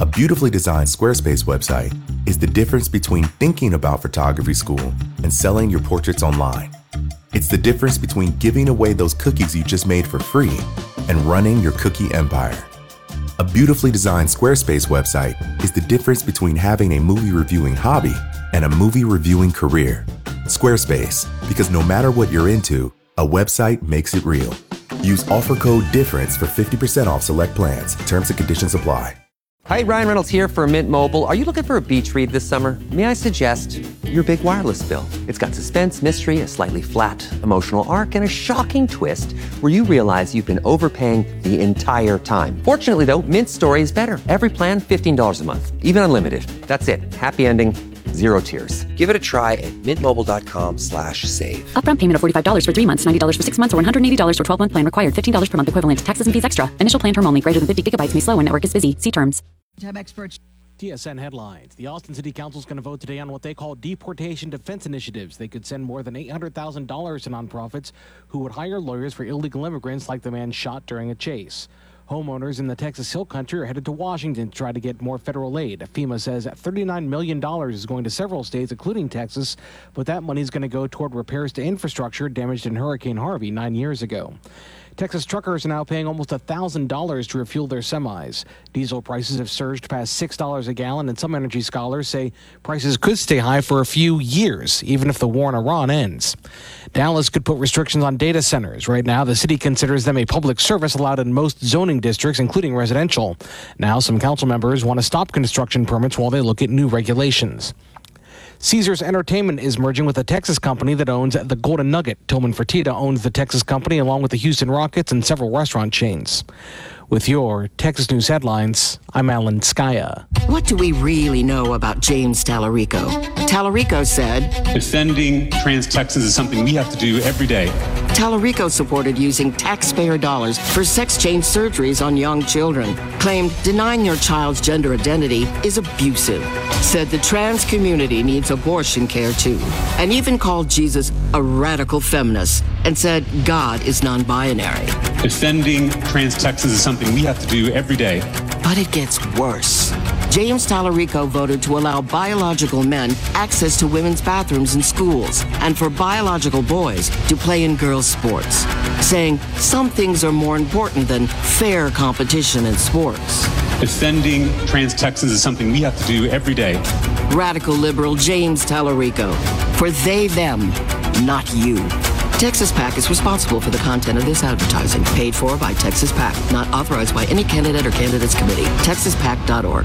A beautifully designed Squarespace website is the difference between thinking about photography school and selling your portraits online. It's the difference between giving away those cookies you just made for free and running your cookie empire. A beautifully designed Squarespace website is the difference between having a movie reviewing hobby and a movie reviewing career. Squarespace, because no matter what you're into, a website makes it real. Use offer code DIFFERENCE for 50% off select plans. Terms and conditions apply. Hi, Ryan Reynolds here for Mint Mobile. Are you looking for a beach read this summer? May I suggest your big wireless bill? It's got suspense, mystery, a slightly flat, emotional arc, and a shocking twist where you realize you've been overpaying the entire time. Fortunately, though, Mint's story is better. Every plan, $15 a month. Even unlimited. That's it. Happy ending. Zero tears. Give it a try at mintmobile.com/save. Upfront payment of $45 for 3 months, $90 for 6 months, or $180 for 12-month plan required. $15 per month equivalent. Taxes and fees extra. Initial plan term only. Greater than 50 gigabytes may slow when network is busy. See terms. Experts. TSN headlines. The Austin City Council is going to vote today on what they call deportation defense initiatives. They could send more than $800,000 to nonprofits who would hire lawyers for illegal immigrants like the man shot during a chase. Homeowners in the Texas Hill Country are headed to Washington to try to get more federal aid. FEMA says $39 million is going to several states, including Texas, but that money is going to go toward repairs to infrastructure damaged in Hurricane Harvey 9 years ago. Texas truckers are now paying almost $1,000 to refuel their semis. Diesel prices have surged past $6 a gallon, and some energy scholars say prices could stay high for a few years, even if the war in Iran ends. Dallas could put restrictions on data centers. Right now, the city considers them a public service allowed in most zoning districts, including residential. Now, some council members want to stop construction permits while they look at new regulations. Caesars Entertainment is merging with a Texas company that owns the Golden Nugget. Tillman Fertitta owns the Texas company along with the Houston Rockets and several restaurant chains. With your Texas News headlines, I'm Alan Skaya. What do we really know about James Tallarico? Tallarico said, defending trans Texans is something we have to do every day. Tallarico supported using taxpayer dollars for sex change surgeries on young children. Claimed denying your child's gender identity is abusive. Said the trans community needs abortion care too. And even called Jesus a radical feminist and said God is non-binary. Defending trans Texans is something we have to do every day. But it gets worse. James Tallarico voted to allow biological men access to women's bathrooms in schools and for biological boys to play in girls' sports, saying some things are more important than fair competition in sports. Defending trans Texans is something we have to do every day. Radical liberal James Tallarico. For they, them, not you. Texas PAC is responsible for the content of this advertising. Paid for by Texas PAC. Not authorized by any candidate or candidates committee. TexasPAC.org.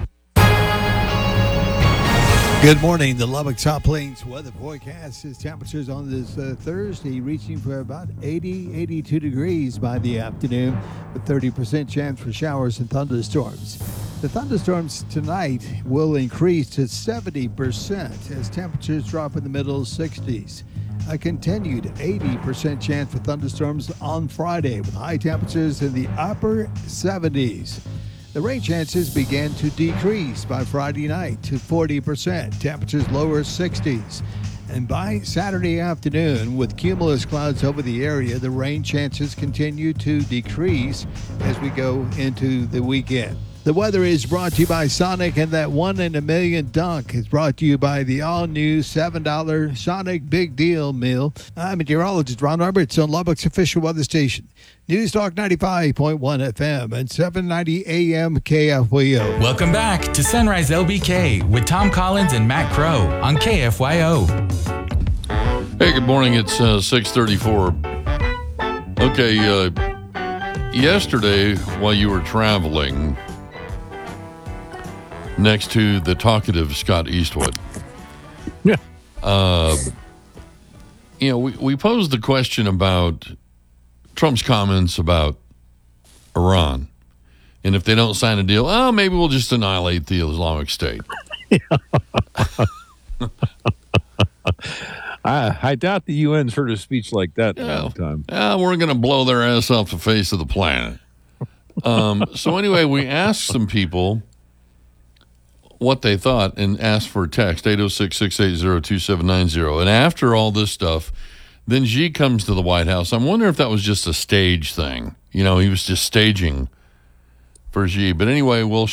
Good morning. The Lubbock Top Plains weather forecast is temperatures on this Thursday reaching for about 82 degrees by the afternoon with 30% chance for showers and thunderstorms. The thunderstorms tonight will increase to 70% as temperatures drop in the middle 60s. A continued 80% chance for thunderstorms on Friday with high temperatures in the upper 70s. The rain chances began to decrease by Friday night to 40%, temperatures lower 60s. And by Saturday afternoon, with cumulus clouds over the area, the rain chances continue to decrease as we go into the weekend. The weather is brought to you by Sonic, and that 1 in a million dunk is brought to you by the all-new $7 Sonic Big Deal Meal. I'm meteorologist Ron Roberts on Lubbock's official weather station, News Talk 95.1 FM and 790 AM KFYO. Welcome back to Sunrise LBK with Tom Collins and Matt Crow on KFYO. Hey, good morning. It's 6:34. Okay, yesterday while you were traveling next to the talkative Scott Eastwood, Yeah. we posed the question about Trump's comments about Iran. And if they don't sign a deal, maybe we'll just annihilate the Islamic State. I doubt the UN's heard a speech like that in a long time. We're going to blow their ass off the face of the planet. So anyway, we asked some people what they thought and asked for a text, 806-680-2790. And after all this stuff, then Xi comes to the White House. I'm wondering if that was just a stage thing. He was just staging for Xi. But anyway, we'll